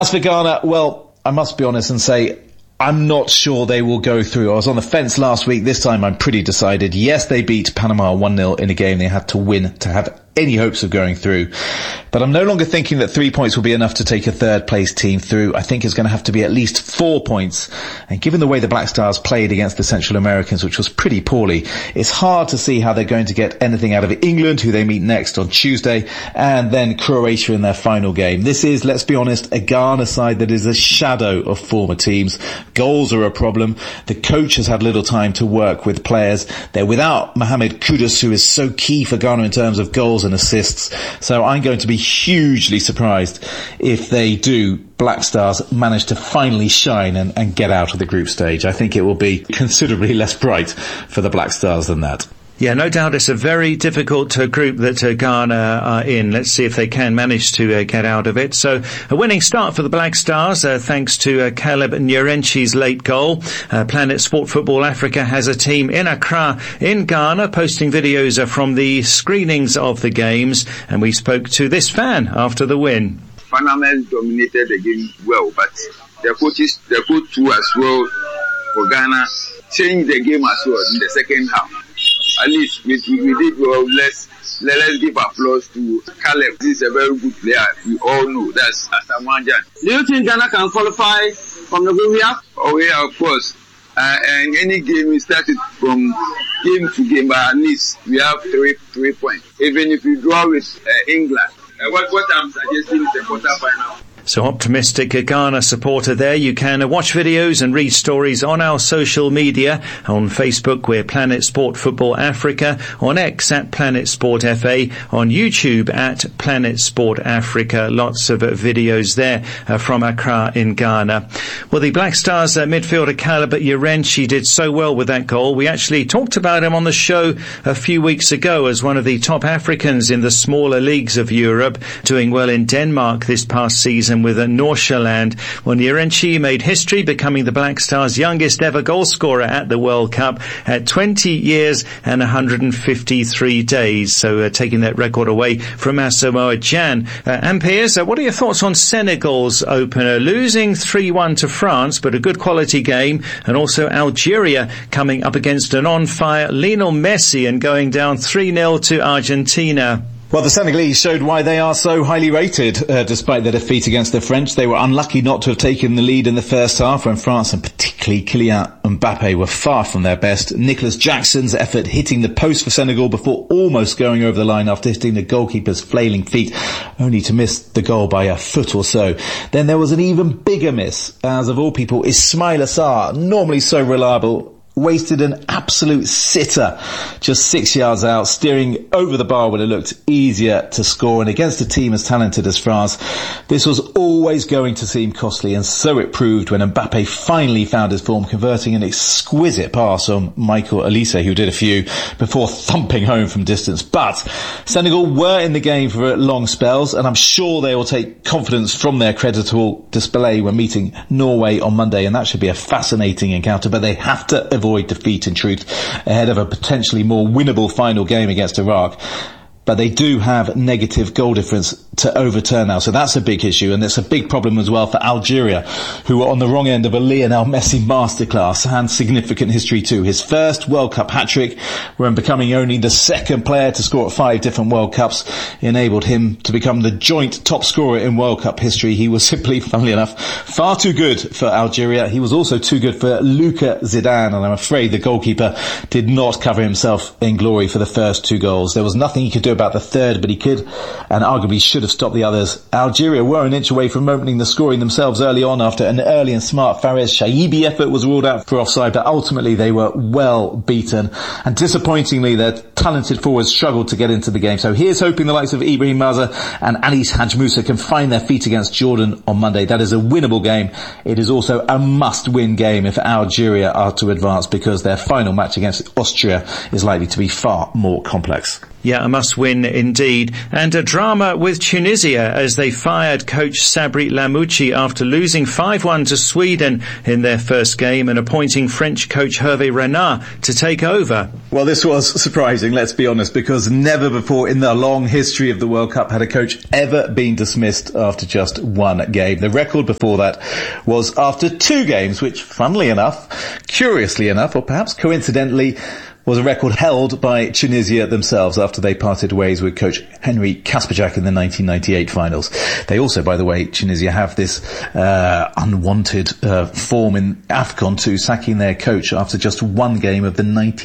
As for Ghana, well, I must be honest and say I'm not sure they will go through. I was on the fence last week. This time I'm pretty decided. Yes, they beat Panama 1-0 in a game they had to win to have any hopes of going through. But I'm no longer thinking that 3 points will be enough to take a third place team through. I think it's going to have to be at least 4 points. And given the way the Black Stars played against the Central Americans, which was pretty poorly, it's hard to see how they're going to get anything out of England, who they meet next on Tuesday, and then Croatia in their final game. This is, let's be honest, a Ghana side that is a shadow of former teams. Goals are a problem. The coach has had little time to work with players. They're without Mohamed Kudus, who is so key for Ghana in terms of goals and assists. So I'm going to be hugely surprised if they do, Black Stars, manage to finally shine and get out of the group stage. I think it will be considerably less bright for the Black Stars than that. Yeah, no doubt it's a very difficult group that Ghana are in. Let's see if they can manage to get out of it. So a winning start for the Black Stars, thanks to Caleb Nyerenchi's late goal. Planet Sport Football Africa has a team in Accra in Ghana posting videos from the screenings of the games. And we spoke to this fan after the win. Panama dominated the game well, but the coach too as well for Ghana changed the game as well in the second half. At least we did well. Let's give applause to Caleb. He's a very good player. We all know that's Asamoah Gyan. Do you think Ghana can qualify from the group we have? Oh yeah, of course. And any game we started from game to game, but at least we have 3 points. Even if we draw with England, what I'm suggesting is a quarter-final. So optimistic Ghana supporter there. You can watch videos and read stories on our social media. On Facebook, we're Planet Sport Football Africa. On X, at Planet Sport FA. On YouTube, at Planet Sport Africa. Lots of videos there from Accra in Ghana. Well, the Black Stars midfielder Caleb Nyerenchi did so well with that goal. We actually talked about him on the show a few weeks ago as one of the top Africans in the smaller leagues of Europe, doing well in Denmark this past season with Nordsjælland. Well, Nyerenchi made history, becoming the Black Stars' youngest ever goal scorer at the World Cup at 20 years and 153 days. So taking that record away from Asamoah Gyan. And Piers, what are your thoughts on Senegal's opener? Losing 3-1 to France, but a good quality game. And also Algeria coming up against an on-fire Lionel Messi and going down 3-0 to Argentina. Well, the Senegalese showed why they are so highly rated, despite their defeat against the French. They were unlucky not to have taken the lead in the first half when France and particularly Kylian Mbappe were far from their best. Nicolas Jackson's effort hitting the post for Senegal before almost going over the line after hitting the goalkeeper's flailing feet, only to miss the goal by a foot or so. Then there was an even bigger miss, as of all people, Ismaila Sarr, normally so reliable, wasted an absolute sitter just 6 yards out, steering over the bar when it looked easier to score. And against a team as talented as France, this was always going to seem costly, and so it proved when Mbappe finally found his form, converting an exquisite pass on Michael Olise, who did a few before thumping home from distance. But Senegal were in the game for long spells, and I'm sure they will take confidence from their creditable display when meeting Norway on Monday, and that should be a fascinating encounter. But they have to avoid defeat, in truth, ahead of a potentially more winnable final game against Iraq. But they do have negative goal difference to overturn now, so that's a big issue, and it's a big problem as well for Algeria, who were on the wrong end of a Lionel Messi masterclass, and significant history too. His first World Cup hat-trick, when becoming only the second player to score at 5 different World Cups, enabled him to become the joint top scorer in World Cup history. He was simply, funnily enough, far too good for Algeria. He was also too good for Luka Zidane, and I'm afraid the goalkeeper did not cover himself in glory for the first 2 goals. There was nothing he could do about the third, but he could and arguably should have stopped the others. Algeria were an inch away from opening the scoring themselves early on after an early and smart Fares Shaibi effort was ruled out for offside, but ultimately they were well beaten, and disappointingly their talented forwards struggled to get into the game. So here's hoping the likes of Ibrahim Maza and Anis Hadj Moussa can find their feet against Jordan on Monday. That is a winnable game. It is also a must-win game if Algeria are to advance, because their final match against Austria is likely to be far more complex. Yeah, a must-win indeed. And a drama with Tunisia as they fired coach Sabri Lamouchi after losing 5-1 to Sweden in their first game and appointing French coach Hervé Renard to take over. Well, this was surprising, let's be honest, because never before in the long history of the World Cup had a coach ever been dismissed after just one game. The record before that was after 2 games, which, funnily enough, curiously enough, or perhaps coincidentally, was a record held by Tunisia themselves after they parted ways with coach Henri Kasperjak in the 1998 finals. They also, by the way, Tunisia have this unwanted form in AFCON too, sacking their coach after just one game of the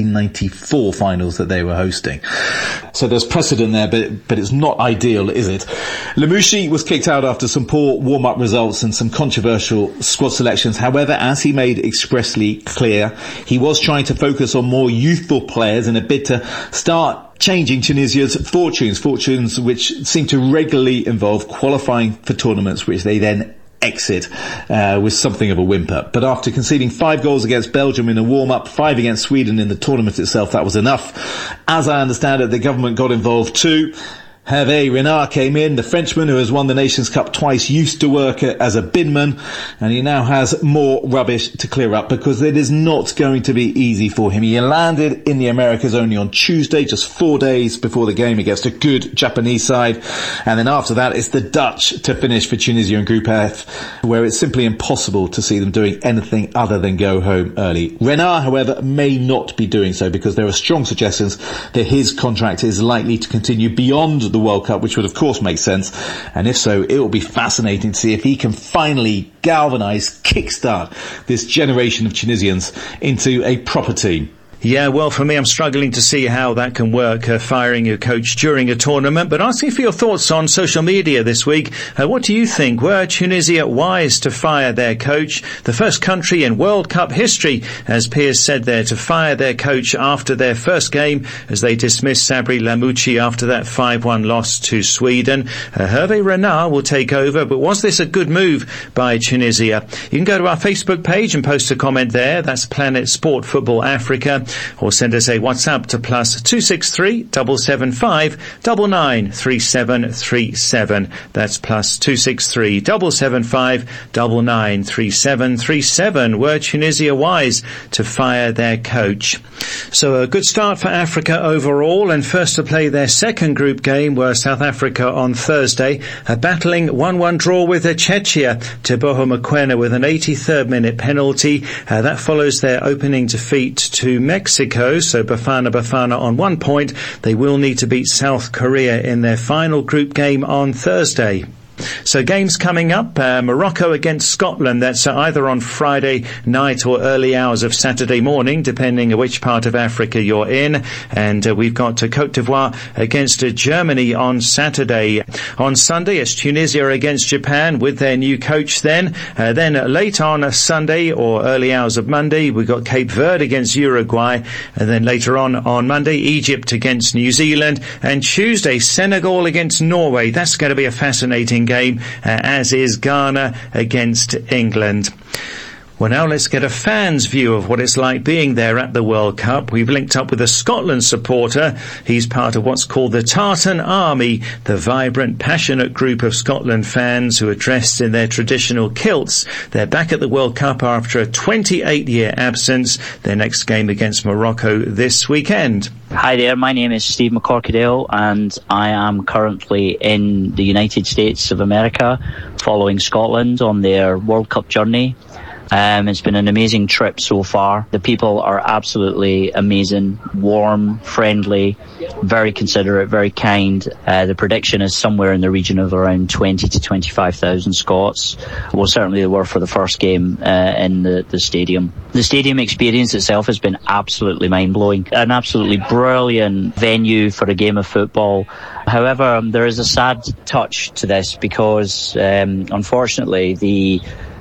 1994 finals that they were hosting. So there's precedent there, but it's not ideal, is it? Lamouchi was kicked out after some poor warm-up results and some controversial squad selections. However, as he made expressly clear, he was trying to focus on more youthful players in a bid to start changing Tunisia's fortunes which seem to regularly involve qualifying for tournaments which they then exit with something of a whimper. But after conceding 5 goals against Belgium in a warm-up, 5 against Sweden in the tournament itself, that was enough. As I understand it, the government got involved too. Hervé Renard came in, the Frenchman who has won the Nations Cup twice, used to work as a binman, and he now has more rubbish to clear up because it is not going to be easy for him. He landed in the Americas only on Tuesday, just 4 days before the game against a good Japanese side, and then after that it's the Dutch to finish for Tunisia in Group F, where it's simply impossible to see them doing anything other than go home early. Renard, however, may not be doing so because there are strong suggestions that his contract is likely to continue beyond the World Cup, which would of course make sense, and if so, it will be fascinating to see if he can finally galvanise, kickstart this generation of Tunisians into a proper team. Yeah, well, for me, I'm struggling to see how that can work, firing your coach during a tournament. But asking for your thoughts on social media this week. What do you think? Were Tunisia wise to fire their coach? The first country in World Cup history, as Piers said there, to fire their coach after their first game as they dismissed Sabri Lamouchi after that 5-1 loss to Sweden. Hervé Renard will take over, but was this a good move by Tunisia? You can go to our Facebook page and post a comment there. That's Planet Sport Football Africa. Or send us a WhatsApp to +263 775 993737. That's +263 775 993737. Were Tunisia wise to fire their coach? So a good start for Africa overall, and first to play their second group game were South Africa on Thursday, battling 1-1 draw with Czechia. Teboho Mokoena with an 83rd minute penalty. That follows their opening defeat to Mexico, so Bafana on 1 point. They will need to beat South Korea in their final group game on Thursday. So games coming up, Morocco against Scotland. That's either on Friday night or early hours of Saturday morning, depending on which part of Africa you're in. And we've got Cote d'Ivoire against Germany on Saturday. On Sunday, it's Tunisia against Japan with their new coach then. Then late on Sunday or early hours of Monday, we've got Cape Verde against Uruguay. And then later on Monday, Egypt against New Zealand. And Tuesday, Senegal against Norway. That's going to be a fascinating game, as is Ghana against England. Well, now let's get a fan's view of what it's like being there at the World Cup. We've linked up with a Scotland supporter. He's part of what's called the Tartan Army, the vibrant, passionate group of Scotland fans who are dressed in their traditional kilts. They're back at the World Cup after a 28-year absence. Their next game against Morocco this weekend. Hi there, my name is Steve McCorkadale and I am currently in the United States of America following Scotland on their World Cup journey. It's been an amazing trip so far. The people are absolutely amazing, warm, friendly, very considerate, very kind. The prediction is somewhere in the region of around 20 to 25,000 Scots. Well, certainly there were for the first game in the stadium. The stadium experience itself has been absolutely mind-blowing. An absolutely brilliant venue for a game of football. However, there is a sad touch to this because, unfortunately, the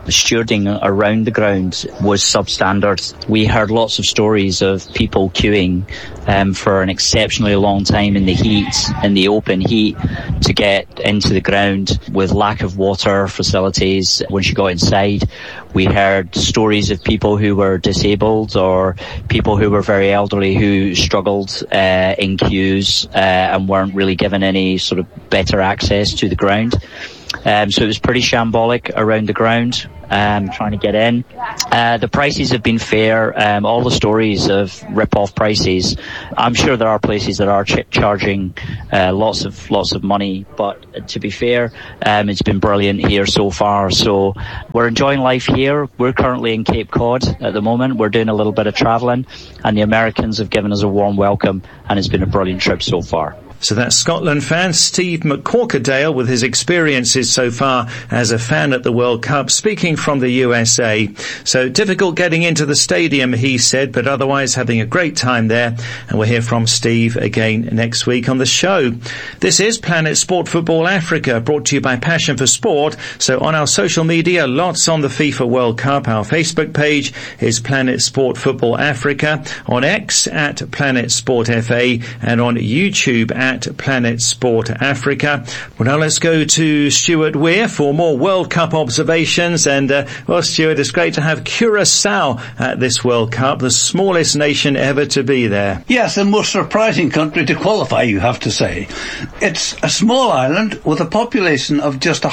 the stewarding around the ground was substandard. We heard lots of stories of people queuing for an exceptionally long time in the heat, in the open heat, to get into the ground with lack of water facilities once you got inside. We heard stories of people who were disabled or people who were very elderly who struggled in queues and weren't really given any sort of better access to the ground. So it was pretty shambolic around the ground, trying to get in. The prices have been fair. All the stories of rip-off prices. I'm sure there are places that are charging lots of money, but to be fair, it's been brilliant here so far. So we're enjoying life here. We're currently in Cape Cod at the moment. We're doing a little bit of travelling, and the Americans have given us a warm welcome, and it's been a brilliant trip so far. So that's Scotland fan Steve McCorkerdale with his experiences so far as a fan at the World Cup, speaking from the USA. So difficult getting into the stadium, he said, but otherwise having a great time there. And we'll hear from Steve again next week on the show. This is Planet Sport Football Africa, brought to you by Passion for Sport. So on our social media, lots on the FIFA World Cup. Our Facebook page is Planet Sport Football Africa, on X at Planet Sport FA, and on YouTube at Planet Sport Africa. Well, now let's go to Stuart Weir for more World Cup observations. And, well, Stuart, it's great to have Curacao at this World Cup, the smallest nation ever to be there. Yes, the most surprising country to qualify, you have to say. It's a small island with a population of just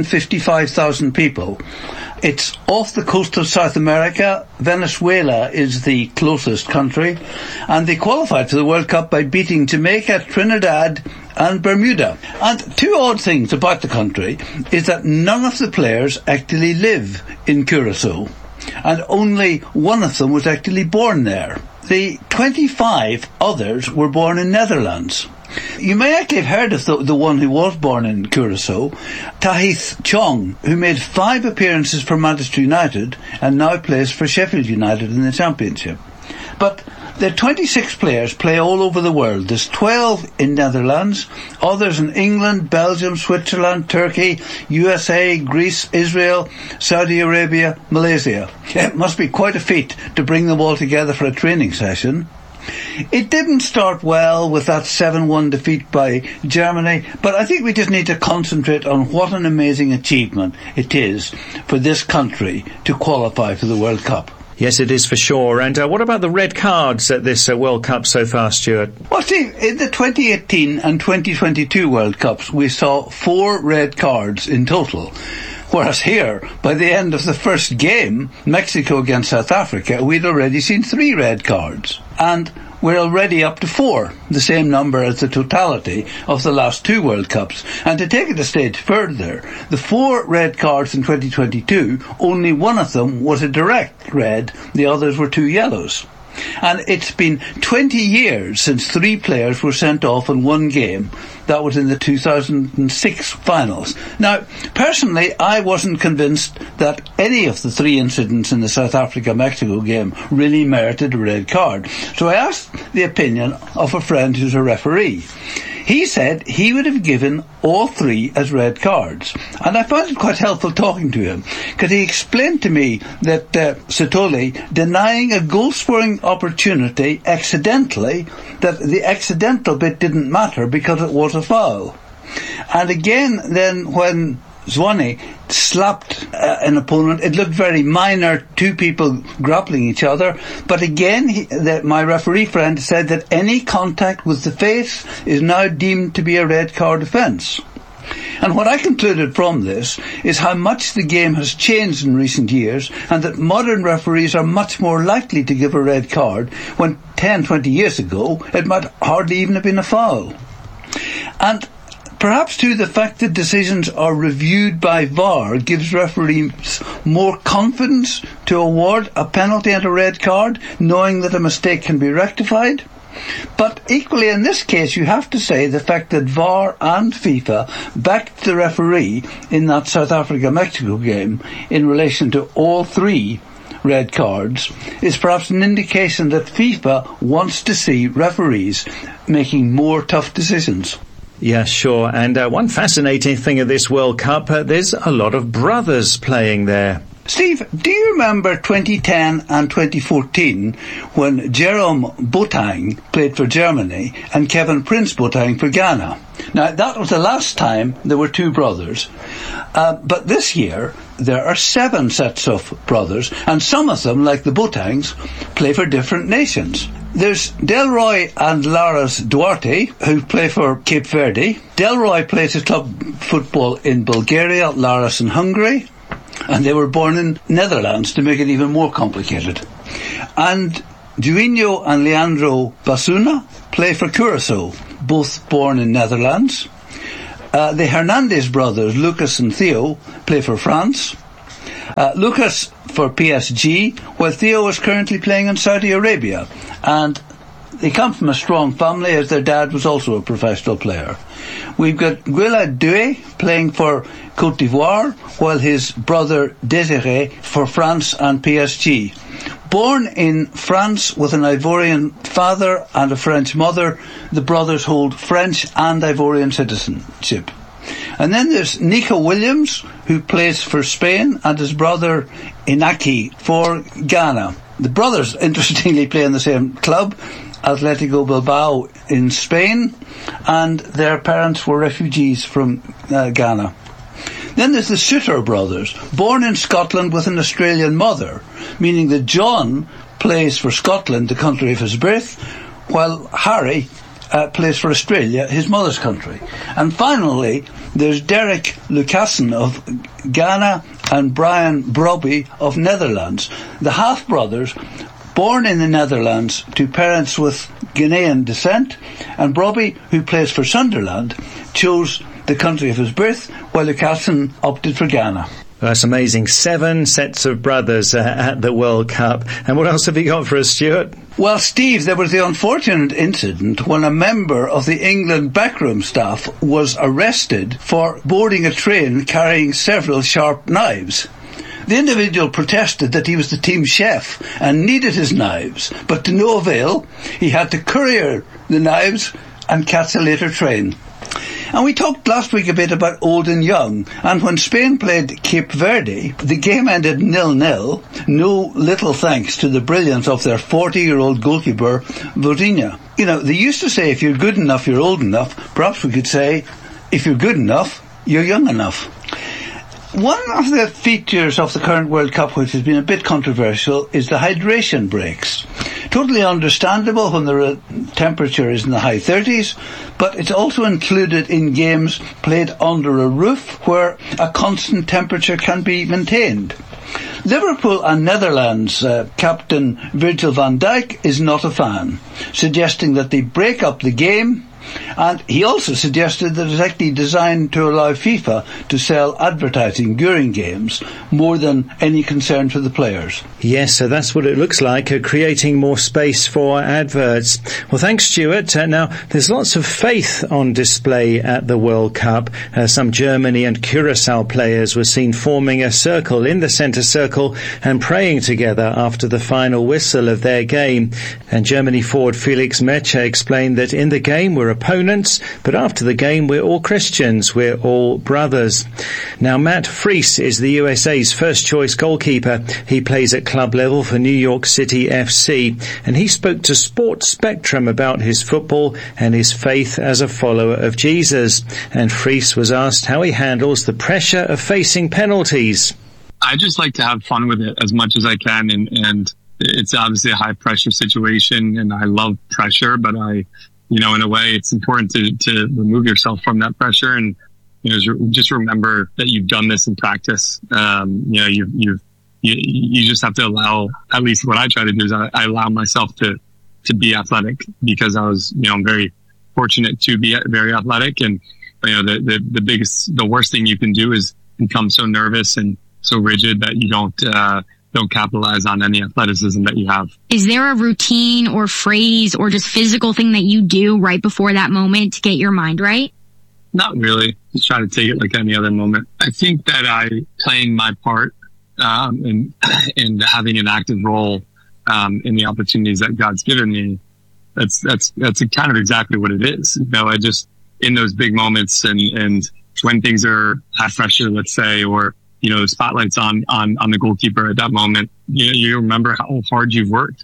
155,000 people. It's off the coast of South America. Venezuela is the closest country, and they qualified for the World Cup by beating Jamaica, Trinidad and Bermuda. And two odd things about the country is that none of the players actually live in Curacao, and only one of them was actually born there. The 25 others were born in Netherlands. You may actually have heard of the one who was born in Curacao, Tahith Chong, who made 5 appearances for Manchester United and now plays for Sheffield United in the Championship. But the 26 players play all over the world. There's 12 in Netherlands, others in England, Belgium, Switzerland, Turkey, USA, Greece, Israel, Saudi Arabia, Malaysia. It must be quite a feat to bring them all together for a training session. It didn't start well with that 7-1 defeat by Germany, but I think we just need to concentrate on what an amazing achievement it is for this country to qualify for the World Cup. Yes, it is for sure. And what about the red cards at this World Cup so far, Stuart? Well, Steve, in the 2018 and 2022 World Cups, we saw 4 red cards in total. Whereas here, by the end of the first game, Mexico against South Africa, we'd already seen 3 red cards. And we're already up to 4, the same number as the totality of the last 2 World Cups. And to take it a stage further, the 4 red cards in 2022, only one of them was a direct red, the others were 2 yellows. And it's been 20 years since 3 players were sent off in one game. That was in the 2006 finals. Now, personally, I wasn't convinced that any of the 3 incidents in the South Africa-Mexico game really merited a red card. So I asked the opinion of a friend who's a referee. He said he would have given all 3 as red cards. And I found it quite helpful talking to him, because he explained to me that Sithole denying a goal-scoring opportunity accidentally, that the accidental bit didn't matter because it was a foul. And again, then when Zwane slapped an opponent, it looked very minor, 2 people grappling each other, but again my referee friend said that any contact with the face is now deemed to be a red card offence. And what I concluded from this is how much the game has changed in recent years, and that modern referees are much more likely to give a red card when 10-20 years ago it might hardly even have been a foul. And perhaps too, the fact that decisions are reviewed by VAR gives referees more confidence to award a penalty and a red card, knowing that a mistake can be rectified. But equally in this case, you have to say the fact that VAR and FIFA backed the referee in that South Africa-Mexico game in relation to all 3 red cards is perhaps an indication that FIFA wants to see referees making more tough decisions. Yeah, sure. And one fascinating thing of this World Cup, there's a lot of brothers playing there. Steve, do you remember 2010 and 2014 when Jerome Boateng played for Germany and Kevin Prince Boateng for Ghana? Now, that was the last time there were two brothers. But this year, there are 7 sets of brothers, and some of them, like the Boatengs, play for different nations. There's Delroy and Laras Duarte, who play for Cape Verde. Delroy plays his club football in Bulgaria, Laras in Hungary, and they were born in Netherlands to make it even more complicated. And Juinho and Leandro Basuna play for Curaçao, both born in Netherlands. The Hernandez brothers, Lucas and Theo, play for France. Lucas for PSG, while Theo is currently playing in Saudi Arabia. And they come from a strong family, as their dad was also a professional player. We've got Guila Doué playing for Côte d'Ivoire, while his brother Désiré for France and PSG. Born in France with an Ivorian father and a French mother, the brothers hold French and Ivorian citizenship. And then there's Nico Williams, who plays for Spain, and his brother Inaki for Ghana. The brothers, interestingly, play in the same club, Atletico Bilbao in Spain, and their parents were refugees from Ghana. Then there's the Suter brothers, born in Scotland with an Australian mother, meaning that John plays for Scotland, the country of his birth, while Harry plays for Australia, his mother's country. And finally, there's Derek Lucassen of Ghana and Brian Brobby of Netherlands, the half-brothers born in the Netherlands to parents with Ghanaian descent, and Brobby, who plays for Sunderland, chose the country of his birth, while Lucassen opted for Ghana. That's amazing. 7 sets of brothers at the World Cup. And what else have you got for us, Stuart? Well, Steve, there was the unfortunate incident when a member of the England backroom staff was arrested for boarding a train carrying several sharp knives. The individual protested that he was the team chef and needed his knives, but to no avail. He had to courier the knives and catch a later train. And we talked last week a bit about old and young, and when Spain played Cape Verde, the game ended 0-0, no little thanks to the brilliance of their 40-year-old goalkeeper, Vodinha. You know, they used to say, if you're good enough, you're old enough. Perhaps we could say, if you're good enough, you're young enough. One of the features of the current World Cup, which has been a bit controversial, is the hydration breaks. Totally understandable when the temperature is in the high 30s, but it's also included in games played under a roof where a constant temperature can be maintained. Liverpool and Netherlands captain Virgil van Dijk is not a fan, suggesting that they break up the game. And he also suggested that it's actually designed to allow FIFA to sell advertising during games more than any concern for the players. Yes, so that's what it looks like, creating more space for adverts. Well, thanks, Stuart. Now, there's lots of faith on display at the World Cup. Some Germany and Curaçao players were seen forming a circle in the centre circle and praying together after the final whistle of their game. And Germany forward Felix Metscher explained that in the game we're opponents, but after the game we're all Christians, we're all brothers. Now, Matt Friis is the USA's first choice goalkeeper. He plays at club level for New York City FC, and he spoke to Sports Spectrum about his football and his faith as a follower of Jesus. And Friis was asked how he handles the pressure of facing penalties. I just like to have fun with it as much as I can, and it's obviously a high pressure situation, and I love pressure, but in a way, it's important to remove yourself from that pressure and, just remember that you've done this in practice. You just have to allow, at least what I try to do is I allow myself to be athletic, because I was, I'm very fortunate to be very athletic. And, the worst thing you can do is become so nervous and so rigid that you don't capitalize on any athleticism that you have. Is there a routine or phrase or just physical thing that you do right before that moment to get your mind right? Not really. Just try to take it like any other moment. I think that playing my part and having an active role in the opportunities that God's given me, that's kind of exactly what it is. I just, in those big moments and when things are high pressure, let's say, or the spotlight's on the goalkeeper at that moment, you remember how hard you've worked.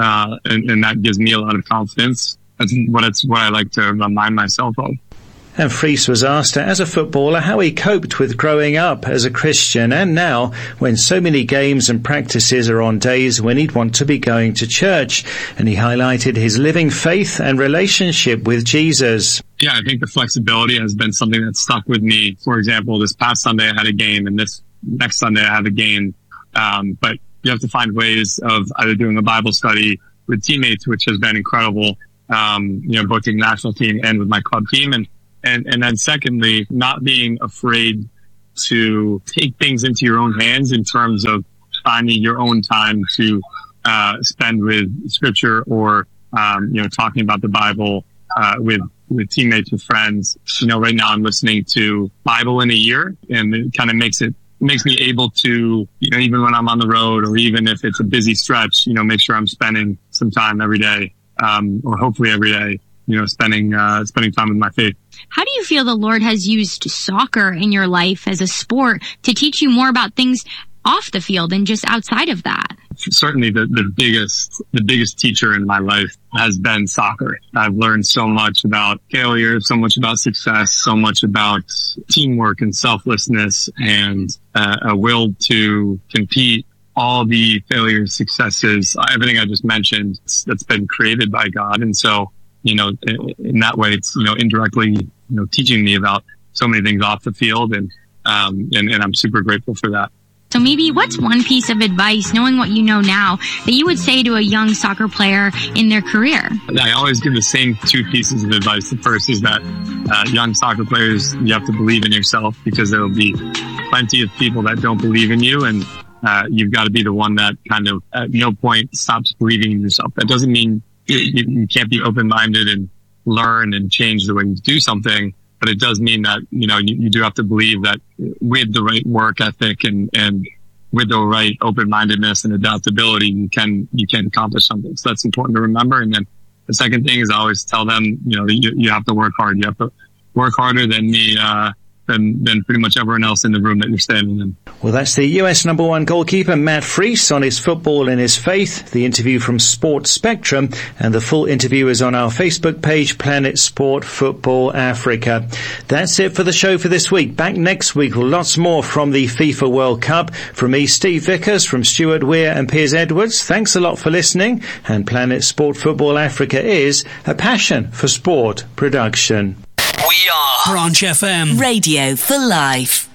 And that gives me a lot of confidence. That's what I like to remind myself of. And Fries was asked, as a footballer, how he coped with growing up as a Christian and now when so many games and practices are on days when he'd want to be going to church. And he highlighted his living faith and relationship with Jesus. Yeah, I think the flexibility has been something that's stuck with me. For example, this past Sunday I had a game, and this next Sunday I have a game. But you have to find ways of either doing a Bible study with teammates, which has been incredible, both the national team and with my club team. And then secondly, not being afraid to take things into your own hands in terms of finding your own time to spend with scripture or, talking about the Bible with teammates, with friends. Right now I'm listening to Bible in a Year, and it kind of makes me able to, even when I'm on the road or even if it's a busy stretch, make sure I'm spending some time every day, or hopefully every day, spending time with my faith. How do you feel the Lord has used soccer in your life as a sport to teach you more about things off the field and just outside of that? Certainly the biggest teacher in my life has been soccer. I've learned so much about failure, so much about success, so much about teamwork and selflessness and a will to compete. All the failures, successes, everything I just mentioned, that's been created by God. And so, in that way, it's, indirectly, teaching me about so many things off the field. And I'm super grateful for that. So maybe what's one piece of advice, knowing what you know now, that you would say to a young soccer player in their career? I always give the same two pieces of advice. The first is that young soccer players, you have to believe in yourself, because there will be plenty of people that don't believe in you. And you've got to be the one that kind of at no point stops believing in yourself. That doesn't mean you can't be open-minded and learn and change the way you do something. But it does mean that, you do have to believe that with the right work ethic and with the right open-mindedness and adaptability, you can accomplish something. So that's important to remember. And then the second thing is I always tell them, you have to work hard. You have to work harder than pretty much everyone else in the room that you're standing in. Well, that's the US #1 goalkeeper Matt Fries on his football and his faith. The interview from Sports Spectrum, and the full interview is on our Facebook page, Planet Sport Football Africa. That's it for the show for this week. Back next week with lots more from the FIFA World Cup. From me, Steve Vickers, from Stuart Weir and Piers Edwards, thanks a lot for listening. And Planet Sport Football Africa is a passion for sport production. We are Branch FM, Radio for Life.